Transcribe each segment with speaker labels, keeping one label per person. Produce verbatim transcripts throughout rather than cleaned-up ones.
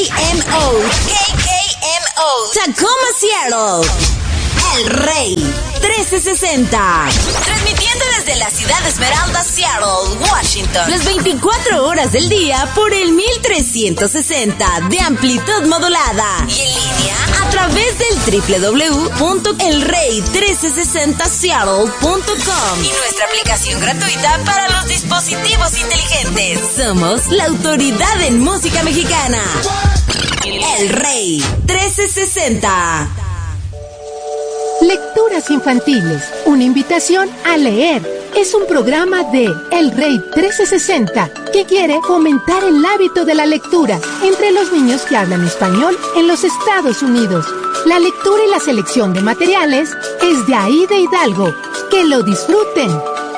Speaker 1: M O. K K M O. Tacoma, Seattle. El Rey trece sesenta. Transmitiendo desde la ciudad Esmeralda, Seattle, Washington. Las veinticuatro horas del día por el mil trescientos sesenta de amplitud modulada. Y en línea a través del doble u doble u doble u punto el rey trece sesenta seattle punto com y nuestra aplicación gratuita para los dispositivos inteligentes. Somos la autoridad en música mexicana. El Rey trece sesenta.
Speaker 2: Lecturas infantiles, una invitación a leer. Es un programa de El Rey trece sesenta que quiere fomentar el hábito de la lectura entre los niños que hablan español en los Estados Unidos. La lectura y la selección de materiales es de Aida Hidalgo. ¡Que lo disfruten!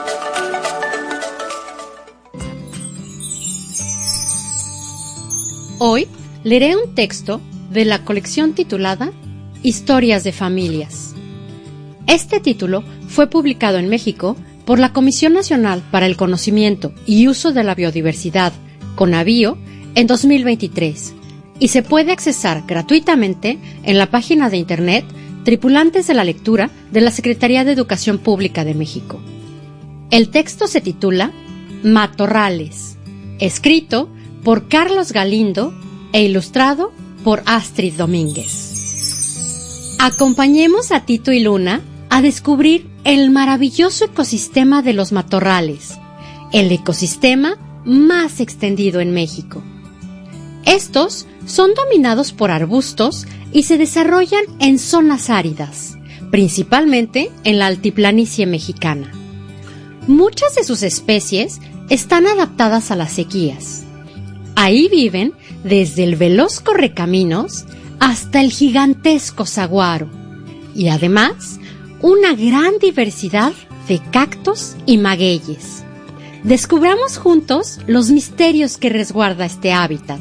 Speaker 3: Hoy leeré un texto de la colección titulada Historias de Familias. Este título fue publicado en México por la Comisión Nacional para el Conocimiento y Uso de la Biodiversidad, CONABIO, en dos mil veintitrés, y se puede accesar gratuitamente en la página de internet Tripulantes de la Lectura de la Secretaría de Educación Pública de México. El texto se titula Matorrales, escrito por Carlos Galindo e ilustrado por Astrid Domínguez. Acompañemos a Tito y Luna a descubrir el maravilloso ecosistema de los matorrales, el ecosistema más extendido en México. Estos son dominados por arbustos y se desarrollan en zonas áridas, principalmente en la altiplanicie mexicana. Muchas de sus especies están adaptadas a las sequías. Ahí viven desde el veloz correcaminos hasta el gigantesco saguaro, y además una gran diversidad de cactos y magueyes. Descubramos juntos los misterios que resguarda este hábitat.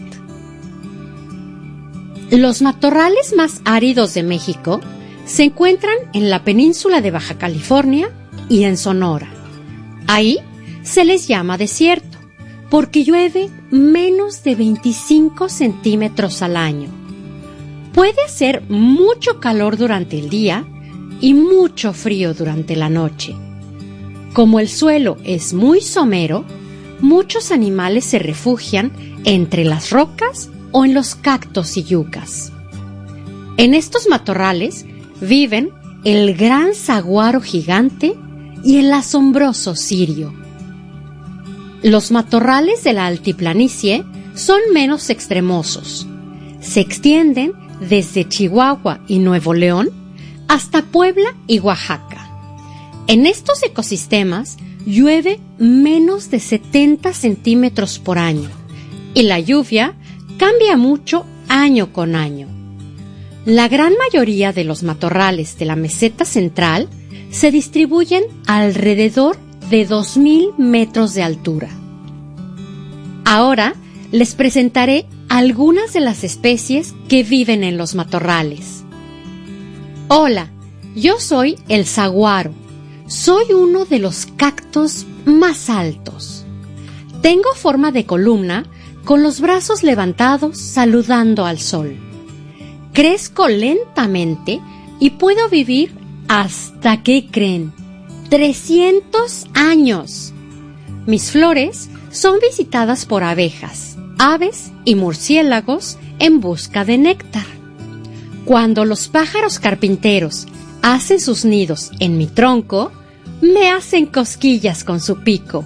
Speaker 3: Los matorrales más áridos de México se encuentran en la península de Baja California y en Sonora. Ahí se les llama desierto, porque llueve menos de veinticinco centímetros al año. Puede hacer mucho calor durante el día y mucho frío durante la noche. Como el suelo es muy somero, muchos animales se refugian entre las rocas o en los cactos y yucas. En estos matorrales viven el gran saguaro gigante y el asombroso cirio. Los matorrales de la altiplanicie son menos extremosos. Se extienden desde Chihuahua y Nuevo León hasta Puebla y Oaxaca. En estos ecosistemas llueve menos de setenta centímetros por año y la lluvia cambia mucho año con año. La gran mayoría de los matorrales de la meseta central se distribuyen alrededor de dos mil metros de altura. Ahora les presentaré algunas de las especies que viven en los matorrales. Hola, yo soy el saguaro. Soy uno de los cactos más altos. Tengo forma de columna con los brazos levantados saludando al sol. Crezco lentamente y puedo vivir hasta, ¿qué creen?, trescientos años. Mis flores son visitadas por abejas, aves y murciélagos en busca de néctar. Cuando los pájaros carpinteros hacen sus nidos en mi tronco, me hacen cosquillas con su pico.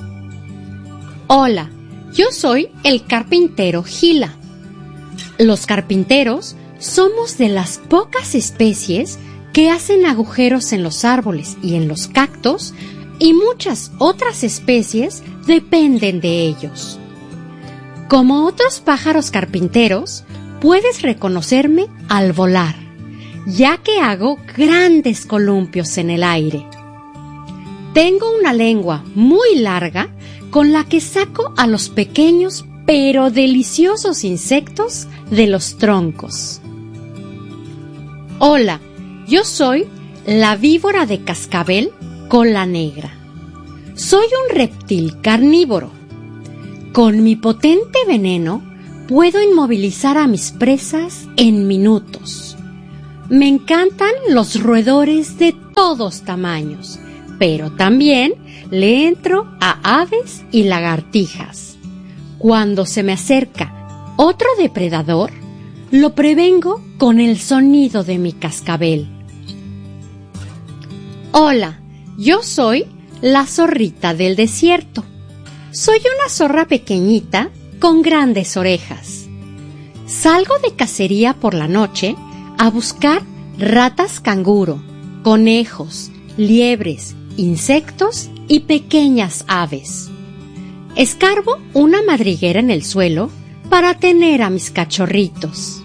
Speaker 3: Hola, yo soy el carpintero Gila. Los carpinteros somos de las pocas especies que hacen agujeros en los árboles y en los cactos, y muchas otras especies dependen de ellos. Como otros pájaros carpinteros, puedes reconocerme al volar, ya que hago grandes columpios en el aire. Tengo una lengua muy larga con la que saco a los pequeños pero deliciosos insectos de los troncos. Hola, yo soy la víbora de cascabel cola negra. Soy un reptil carnívoro. Con mi potente veneno puedo inmovilizar a mis presas en minutos. Me encantan los roedores de todos tamaños, pero también le entro a aves y lagartijas. Cuando se me acerca otro depredador, lo prevengo con el sonido de mi cascabel. Hola, yo soy la zorrita del desierto. Soy una zorra pequeñita con grandes orejas. Salgo de cacería por la noche a buscar ratas canguro, conejos, liebres, insectos y pequeñas aves. Escarbo una madriguera en el suelo para tener a mis cachorritos.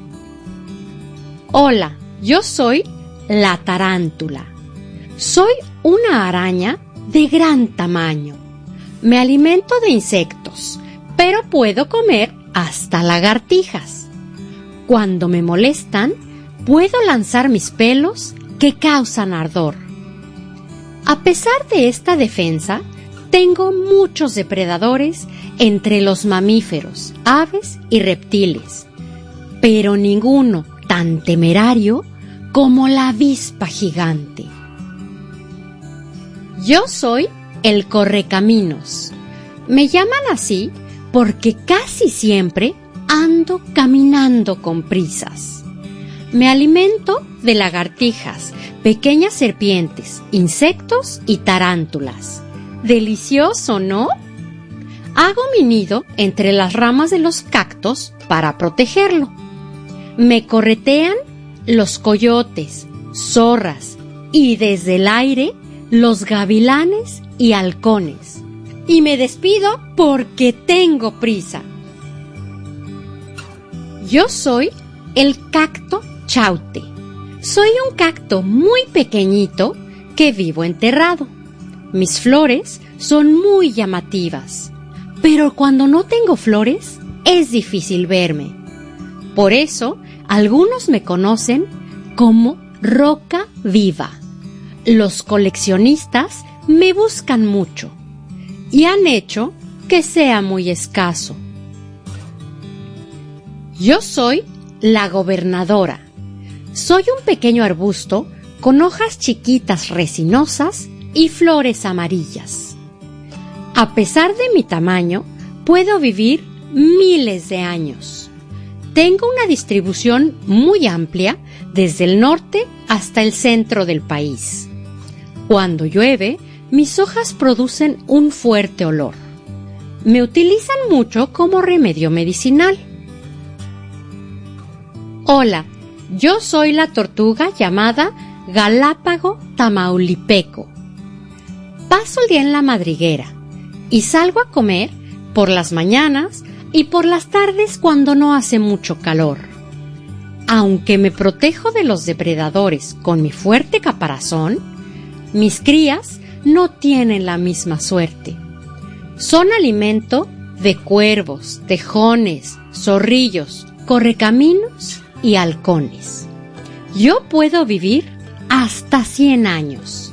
Speaker 3: Hola, yo soy la tarántula. Soy una araña de gran tamaño. Me alimento de insectos, pero puedo comer hasta lagartijas. Cuando me molestan, puedo lanzar mis pelos que causan ardor. A pesar de esta defensa, tengo muchos depredadores entre los mamíferos, aves y reptiles, pero ninguno tan temerario como la avispa gigante. Yo soy el correcaminos. Me llaman así porque casi siempre ando caminando con prisas. Me alimento de lagartijas, pequeñas serpientes, insectos y tarántulas. ¿Delicioso, no? Hago mi nido entre las ramas de los cactos para protegerlo. Me corretean los coyotes, zorras y desde el aire los gavilanes y halcones. Y me despido porque tengo prisa. Yo soy el cacto chaute. Soy un cacto muy pequeñito que vivo enterrado. Mis flores son muy llamativas, pero cuando no tengo flores es difícil verme. Por eso, algunos me conocen como roca viva. Los coleccionistas me buscan mucho y han hecho que sea muy escaso. Yo soy la gobernadora. Soy un pequeño arbusto con hojas chiquitas resinosas y flores amarillas. A pesar de mi tamaño, puedo vivir miles de años. Tengo una distribución muy amplia desde el norte hasta el centro del país. Cuando llueve, mis hojas producen un fuerte olor. Me utilizan mucho como remedio medicinal. Hola, yo soy la tortuga llamada Galápago tamaulipeco. Paso el día en la madriguera y salgo a comer por las mañanas y por las tardes cuando no hace mucho calor. Aunque me protejo de los depredadores con mi fuerte caparazón, mis crías no tienen la misma suerte. Son alimento de cuervos, tejones, zorrillos, correcaminos y halcones. Yo puedo vivir hasta cien años.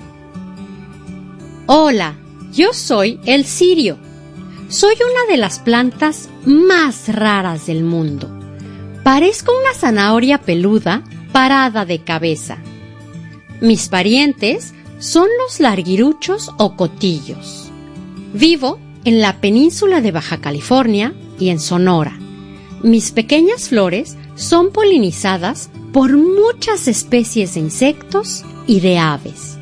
Speaker 3: Hola, yo soy el cirio. Soy una de las plantas más raras del mundo. Parezco una zanahoria peluda parada de cabeza. Mis parientes son los larguiruchos o cotillos. Vivo en la península de Baja California y en Sonora. Mis pequeñas flores son polinizadas por muchas especies de insectos y de aves.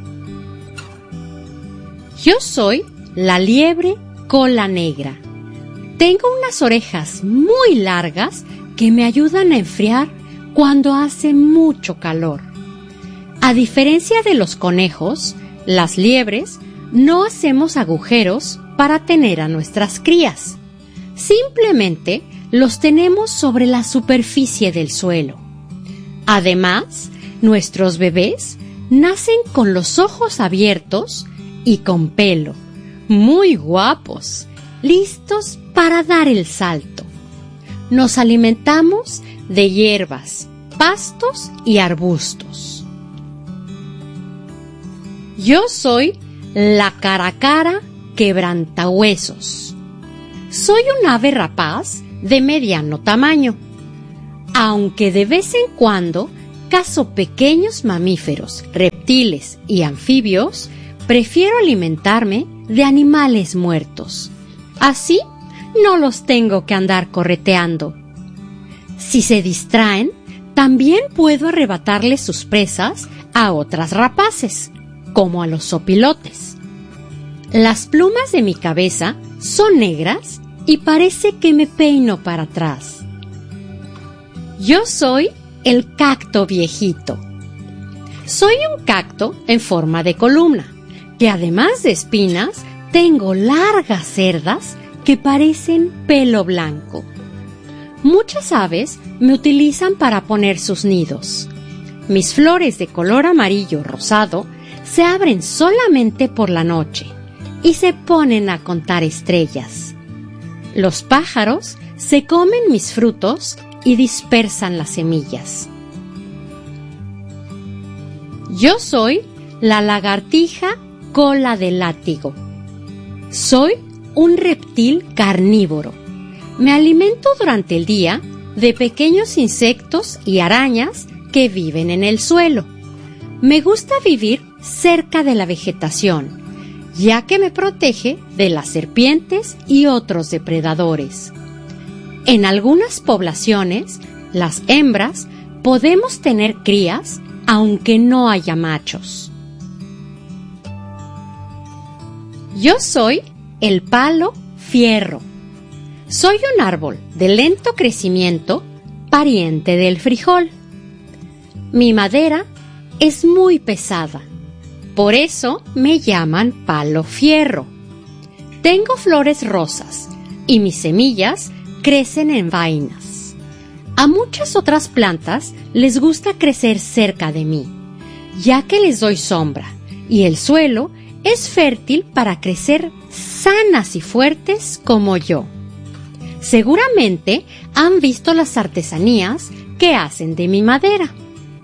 Speaker 3: Yo soy la liebre cola negra. Tengo unas orejas muy largas que me ayudan a enfriar cuando hace mucho calor. A diferencia de los conejos, las liebres no hacemos agujeros para tener a nuestras crías. Simplemente los tenemos sobre la superficie del suelo. Además, nuestros bebés nacen con los ojos abiertos y con pelo, muy guapos, listos para dar el salto. Nos alimentamos de hierbas, pastos y arbustos. Yo soy la caracara quebrantahuesos. Soy un ave rapaz de mediano tamaño, aunque de vez en cuando cazo pequeños mamíferos, reptiles y anfibios. Prefiero alimentarme de animales muertos. Así no los tengo que andar correteando. Si se distraen, también puedo arrebatarles sus presas a otras rapaces, como a los zopilotes. Las plumas de mi cabeza son negras y parece que me peino para atrás. Yo soy el cacto viejito. Soy un cacto en forma de columna, que además de espinas, tengo largas cerdas que parecen pelo blanco. Muchas aves me utilizan para poner sus nidos. Mis flores de color amarillo rosado se abren solamente por la noche y se ponen a contar estrellas. Los pájaros se comen mis frutos y dispersan las semillas. Yo soy la lagartija cola de látigo. Soy un reptil carnívoro. Me alimento durante el día de pequeños insectos y arañas que viven en el suelo. Me gusta vivir cerca de la vegetación, ya que me protege de las serpientes y otros depredadores. En algunas poblaciones, las hembras podemos tener crías aunque no haya machos. Yo soy el palo fierro. Soy un árbol de lento crecimiento, pariente del frijol. Mi madera es muy pesada, por eso me llaman palo fierro. Tengo flores rosas y mis semillas crecen en vainas. A muchas otras plantas les gusta crecer cerca de mí, ya que les doy sombra y el suelo es fértil para crecer sanas y fuertes como yo. Seguramente han visto las artesanías que hacen de mi madera.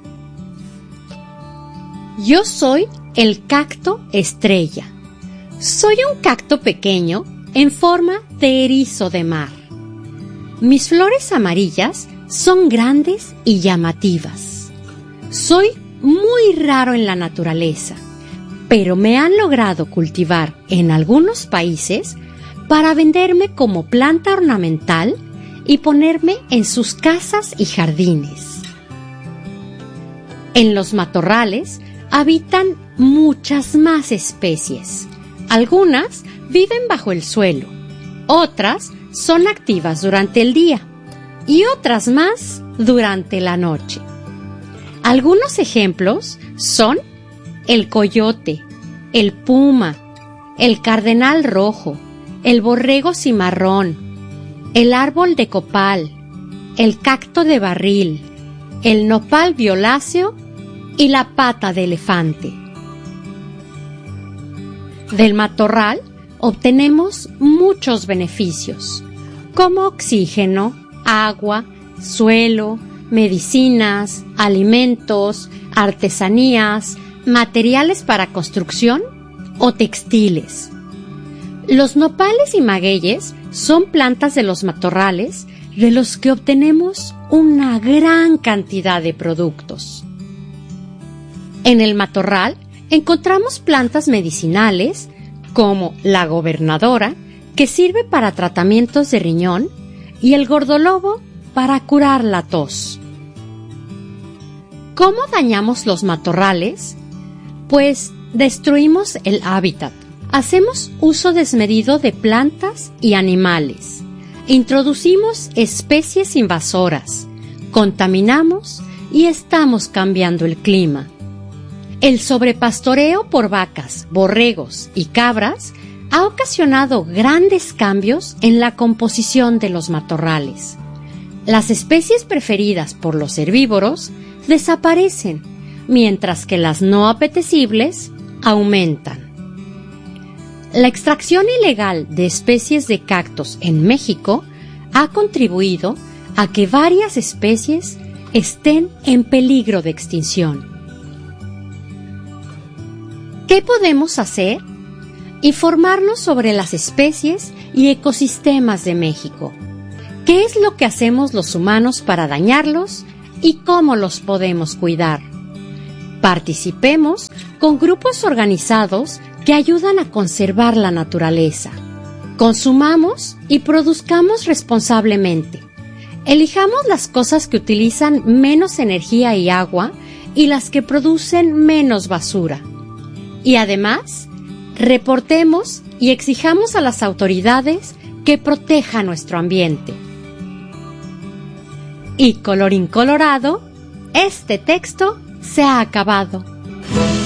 Speaker 3: Yo soy el cacto estrella. Soy un cacto pequeño en forma de erizo de mar. Mis flores amarillas son grandes y llamativas. Soy muy raro en la naturaleza, pero me han logrado cultivar en algunos países para venderme como planta ornamental y ponerme en sus casas y jardines. En los matorrales habitan muchas más especies. Algunas viven bajo el suelo, otras son activas durante el día y otras más durante la noche. Algunos ejemplos son el coyote, el puma, el cardenal rojo, el borrego cimarrón, el árbol de copal, el cacto de barril, el nopal violáceo y la pata de elefante. Del matorral obtenemos muchos beneficios, como oxígeno, agua, suelo, medicinas, alimentos, artesanías, materiales para construcción o textiles. Los nopales y magueyes son plantas de los matorrales de los que obtenemos una gran cantidad de productos. En el matorral encontramos plantas medicinales como la gobernadora, que sirve para tratamientos de riñón, y el gordolobo para curar la tos. ¿Cómo dañamos los matorrales? Pues destruimos el hábitat. Hacemos uso desmedido de plantas y animales. Introducimos especies invasoras. Contaminamos y estamos cambiando el clima. El sobrepastoreo por vacas, borregos y cabras ha ocasionado grandes cambios en la composición de los matorrales. Las especies preferidas por los herbívoros desaparecen, mientras que las no apetecibles aumentan. La extracción ilegal de especies de cactos en México ha contribuido a que varias especies estén en peligro de extinción. ¿Qué podemos hacer? Informarnos sobre las especies y ecosistemas de México. ¿Qué es lo que hacemos los humanos para dañarlos y cómo los podemos cuidar? Participemos con grupos organizados que ayudan a conservar la naturaleza. Consumamos y produzcamos responsablemente. Elijamos las cosas que utilizan menos energía y agua y las que producen menos basura. Y además, reportemos y exijamos a las autoridades que protejan nuestro ambiente. Y colorín colorado, este texto se ha acabado.